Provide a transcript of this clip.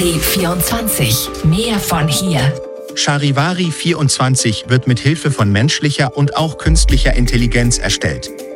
Charivari 24. Mehr von hier. Charivari 24 wird mit Hilfe von menschlicher und auch künstlicher Intelligenz erstellt.